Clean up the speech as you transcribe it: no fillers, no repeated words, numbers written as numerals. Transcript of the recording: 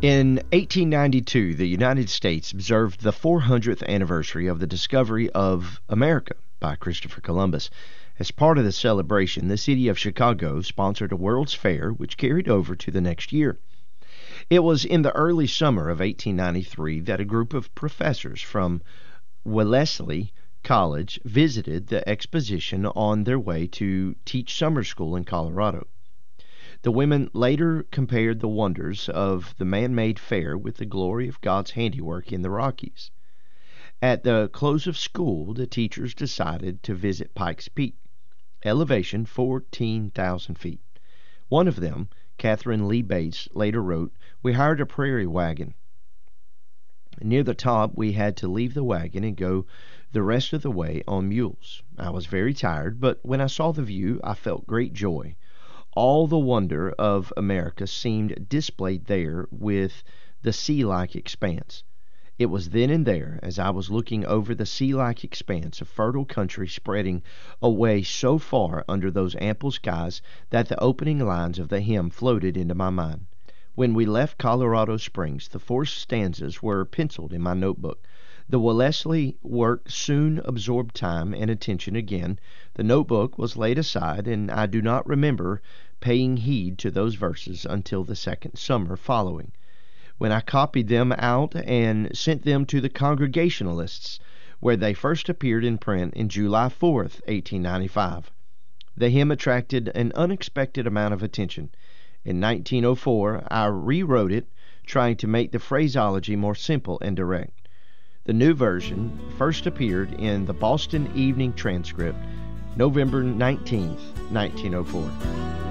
In 1892, the United States observed the 400th anniversary of the discovery of America by Christopher Columbus. As part of the celebration, the city of Chicago sponsored a World's Fair, which carried over to the next year. It was in the early summer of 1893 that a group of professors from Wellesley College visited the exposition on their way to teach summer school in Colorado. The women later compared the wonders of the man-made fair with the glory of God's handiwork in the Rockies. At the close of school, the teachers decided to visit Pikes Peak, elevation 14,000 feet. One of them, Catherine Lee Bates, later wrote, "We hired a prairie wagon. Near the top, we had to leave the wagon and go the rest of the way on mules. I was very tired, but when I saw the view, I felt great joy. All the wonder of America seemed displayed there with the sea-like expanse. It was then and there, as I was looking over the sea-like expanse of fertile country spreading away so far under those ample skies, that the opening lines of the hymn floated into my mind. When we left Colorado Springs, the 4 stanzas were penciled in my notebook. The Wellesley work soon absorbed time and attention again. The notebook was laid aside, and I do not remember paying heed to those verses until the second summer following, when I copied them out and sent them to the Congregationalists, where they first appeared in print in July 4th, 1895. The hymn attracted an unexpected amount of attention. In 1904, I rewrote it, trying to make the phraseology more simple and direct. The new version first appeared in the Boston Evening Transcript, November 19th, 1904.